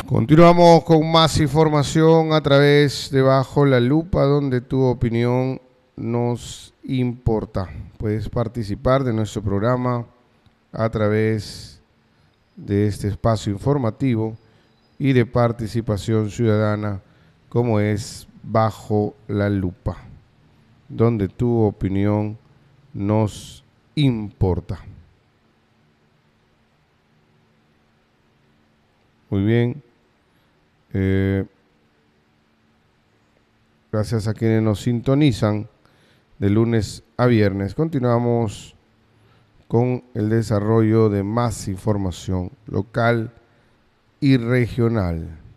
Continuamos con más información a través de Bajo la Lupa, donde tu opinión nos importa. Puedes participar de nuestro programa a través de este espacio informativo y de participación ciudadana, como es Bajo la Lupa, donde tu opinión nos importa. Muy bien. Gracias a quienes nos sintonizan de lunes a viernes. Continuamos con el desarrollo de más información local y regional.